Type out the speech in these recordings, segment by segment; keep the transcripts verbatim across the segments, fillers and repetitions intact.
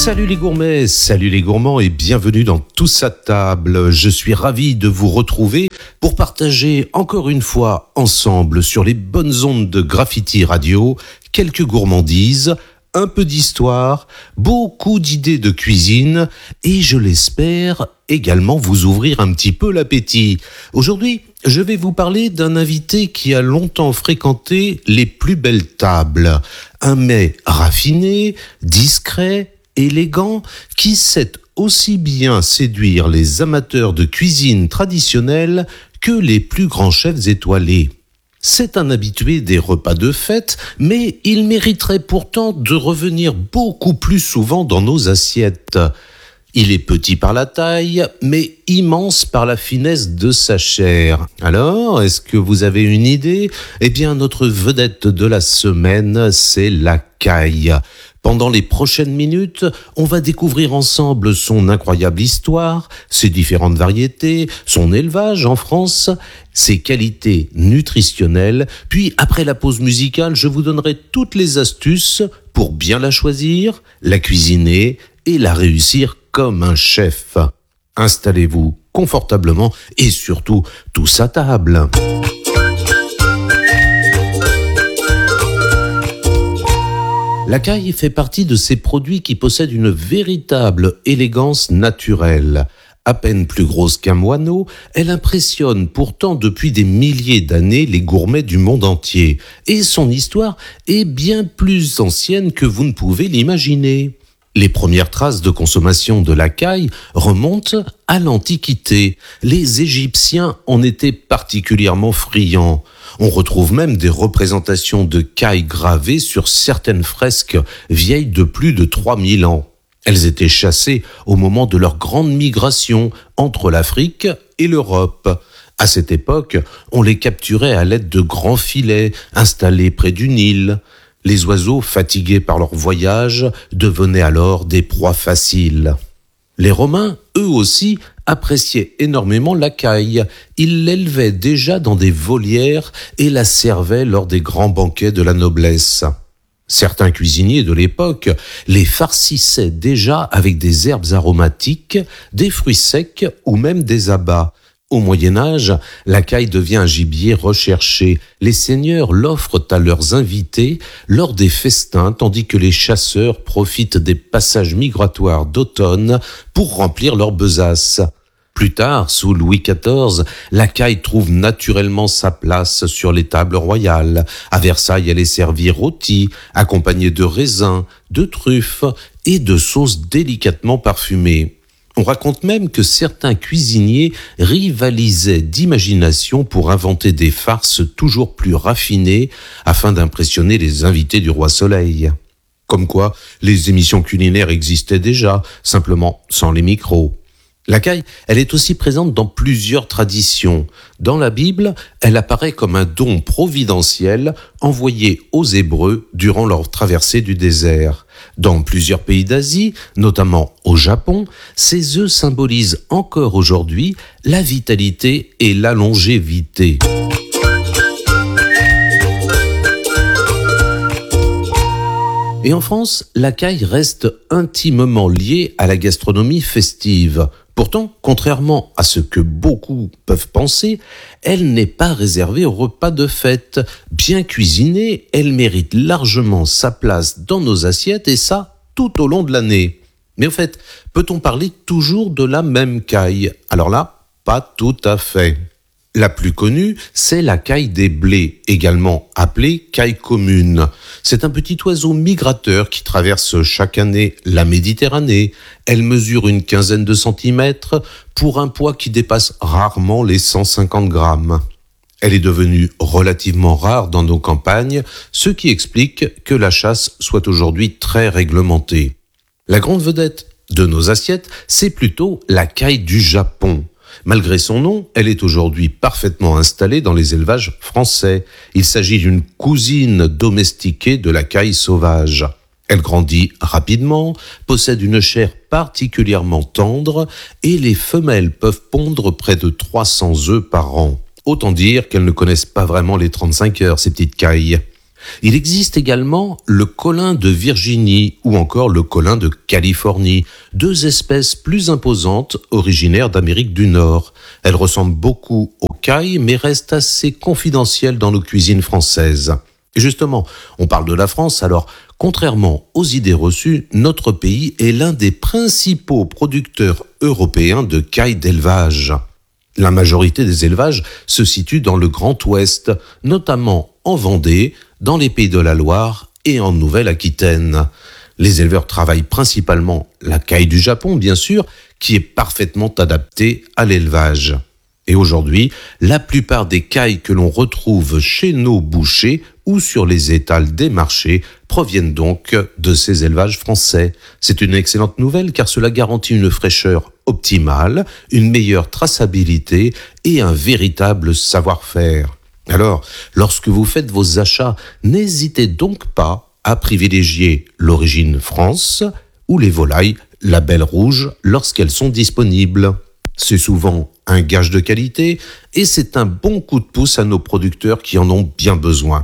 Salut les gourmets, salut les gourmands et bienvenue dans Tous à table. Je suis ravi de vous retrouver pour partager encore une fois ensemble sur les bonnes ondes de Graffiti Radio quelques gourmandises, un peu d'histoire, beaucoup d'idées de cuisine et je l'espère également vous ouvrir un petit peu l'appétit. Aujourd'hui, je vais vous parler d'un invité qui a longtemps fréquenté les plus belles tables. Un mets raffiné, discret, élégant, qui sait aussi bien séduire les amateurs de cuisine traditionnelle que les plus grands chefs étoilés. C'est un habitué des repas de fête, mais il mériterait pourtant de revenir beaucoup plus souvent dans nos assiettes. Il est petit par la taille, mais immense par la finesse de sa chair. Alors, est-ce que vous avez une idée ? Eh bien, notre vedette de la semaine, c'est la caille. Pendant les prochaines minutes, on va découvrir ensemble son incroyable histoire, ses différentes variétés, son élevage en France, ses qualités nutritionnelles. Puis, après la pause musicale, je vous donnerai toutes les astuces pour bien la choisir, la cuisiner et la réussir comme un chef. Installez-vous confortablement et surtout tous à table. La caille fait partie de ces produits qui possèdent une véritable élégance naturelle. À peine plus grosse qu'un moineau, elle impressionne pourtant depuis des milliers d'années les gourmets du monde entier. Et son histoire est bien plus ancienne que vous ne pouvez l'imaginer. Les premières traces de consommation de la caille remontent à l'Antiquité. Les Égyptiens en étaient particulièrement friands. On retrouve même des représentations de caille gravées sur certaines fresques vieilles de plus de trois mille ans. Elles étaient chassées au moment de leur grande migration entre l'Afrique et l'Europe. À cette époque, on les capturait à l'aide de grands filets installés près du Nil. Les oiseaux, fatigués par leur voyage, devenaient alors des proies faciles. Les Romains, eux aussi, appréciaient énormément la caille. Ils l'élevaient déjà dans des volières et la servaient lors des grands banquets de la noblesse. Certains cuisiniers de l'époque les farcissaient déjà avec des herbes aromatiques, des fruits secs ou même des abats. Au Moyen-Âge, la caille devient un gibier recherché. Les seigneurs l'offrent à leurs invités lors des festins, tandis que les chasseurs profitent des passages migratoires d'automne pour remplir leurs besaces. Plus tard, sous Louis quatorze, la caille trouve naturellement sa place sur les tables royales. À Versailles, elle est servie rôtie, accompagnée de raisins, de truffes et de sauces délicatement parfumées. On raconte même que certains cuisiniers rivalisaient d'imagination pour inventer des farces toujours plus raffinées afin d'impressionner les invités du roi Soleil. Comme quoi, les émissions culinaires existaient déjà, simplement sans les micros. La caille, elle est aussi présente dans plusieurs traditions. Dans la Bible, elle apparaît comme un don providentiel envoyé aux Hébreux durant leur traversée du désert. Dans plusieurs pays d'Asie, notamment au Japon, ces œufs symbolisent encore aujourd'hui la vitalité et la longévité. Et en France, la caille reste intimement liée à la gastronomie festive. Pourtant, contrairement à ce que beaucoup peuvent penser, elle n'est pas réservée aux repas de fête. Bien cuisinée, elle mérite largement sa place dans nos assiettes et ça, tout au long de l'année. Mais au fait, peut-on parler toujours de la même caille ? Alors là, pas tout à fait. La plus connue, c'est la caille des blés, également appelée caille commune. C'est un petit oiseau migrateur qui traverse chaque année la Méditerranée. Elle mesure une quinzaine de centimètres pour un poids qui dépasse rarement les cent cinquante grammes. Elle est devenue relativement rare dans nos campagnes, ce qui explique que la chasse soit aujourd'hui très réglementée. La grande vedette de nos assiettes, c'est plutôt la caille du Japon. Malgré son nom, elle est aujourd'hui parfaitement installée dans les élevages français. Il s'agit d'une cousine domestiquée de la caille sauvage. Elle grandit rapidement, possède une chair particulièrement tendre et les femelles peuvent pondre près de trois cents œufs par an. Autant dire qu'elles ne connaissent pas vraiment les trente-cinq heures, ces petites cailles. Il existe également le colin de Virginie ou encore le colin de Californie, deux espèces plus imposantes originaires d'Amérique du Nord. Elles ressemblent beaucoup aux cailles mais restent assez confidentielles dans nos cuisines françaises. Et justement, on parle de la France, alors contrairement aux idées reçues, notre pays est l'un des principaux producteurs européens de cailles d'élevage. La majorité des élevages se situent dans le Grand Ouest, notamment en Vendée, dans les Pays de la Loire et en Nouvelle-Aquitaine. Les éleveurs travaillent principalement la caille du Japon, bien sûr, qui est parfaitement adaptée à l'élevage. Et aujourd'hui, la plupart des cailles que l'on retrouve chez nos bouchers ou sur les étals des marchés proviennent donc de ces élevages français. C'est une excellente nouvelle car cela garantit une fraîcheur optimale, une meilleure traçabilité et un véritable savoir-faire. Alors, lorsque vous faites vos achats, n'hésitez donc pas à privilégier l'origine France ou les volailles label rouge lorsqu'elles sont disponibles. C'est souvent un gage de qualité et c'est un bon coup de pouce à nos producteurs qui en ont bien besoin.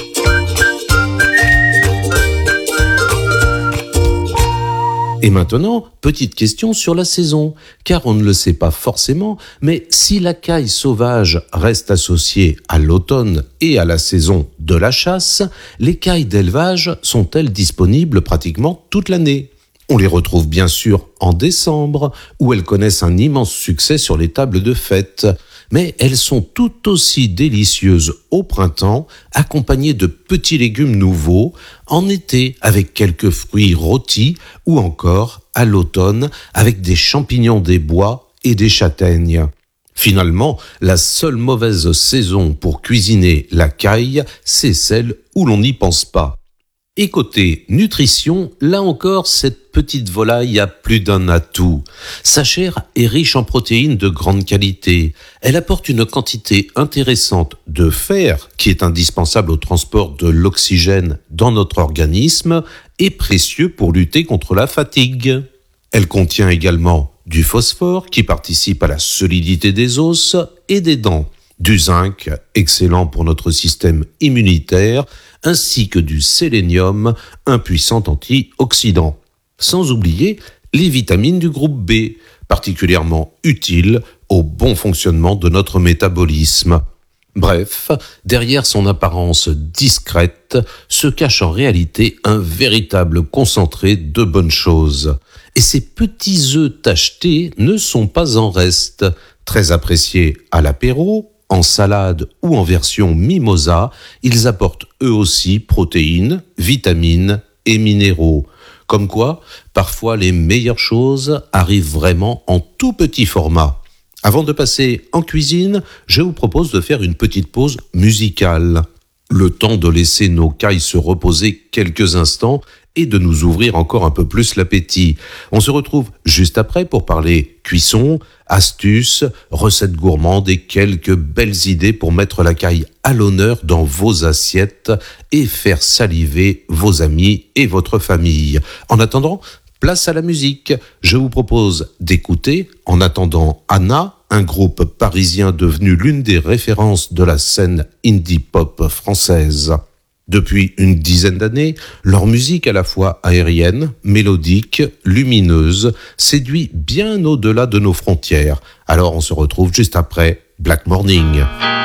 Et maintenant, petite question sur la saison, car on ne le sait pas forcément, mais si la caille sauvage reste associée à l'automne et à la saison de la chasse, les cailles d'élevage sont-elles disponibles pratiquement toute l'année ? On les retrouve bien sûr en décembre, où elles connaissent un immense succès sur les tables de fête. Mais elles sont tout aussi délicieuses au printemps, accompagnées de petits légumes nouveaux, en été avec quelques fruits rôtis, ou encore à l'automne avec des champignons des bois et des châtaignes. Finalement, la seule mauvaise saison pour cuisiner la caille, c'est celle où l'on n'y pense pas. Et côté nutrition, là encore, cette petite volaille a plus d'un atout. Sa chair est riche en protéines de grande qualité. Elle apporte une quantité intéressante de fer, qui est indispensable au transport de l'oxygène dans notre organisme et précieux pour lutter contre la fatigue. Elle contient également du phosphore, qui participe à la solidité des os et des dents. Du zinc, excellent pour notre système immunitaire, ainsi que du sélénium, un puissant antioxydant. Sans oublier les vitamines du groupe B, particulièrement utiles au bon fonctionnement de notre métabolisme. Bref, derrière son apparence discrète se cache en réalité un véritable concentré de bonnes choses. Et ces petits œufs tachetés ne sont pas en reste, très appréciés à l'apéro, en salade ou en version mimosa, ils apportent eux aussi protéines, vitamines et minéraux. Comme quoi, parfois les meilleures choses arrivent vraiment en tout petit format. Avant de passer en cuisine, je vous propose de faire une petite pause musicale. Le temps de laisser nos cailles se reposer quelques instants et de nous ouvrir encore un peu plus l'appétit. On se retrouve juste après pour parler cuisson, astuces, recettes gourmandes et quelques belles idées pour mettre la caille à l'honneur dans vos assiettes et faire saliver vos amis et votre famille. En attendant, place à la musique. Je vous propose d'écouter, en attendant Anna, un groupe parisien devenu l'une des références de la scène indie pop française. Depuis une dizaine d'années, leur musique à la fois aérienne, mélodique, lumineuse, séduit bien au-delà de nos frontières. Alors on se retrouve juste après Black Morning.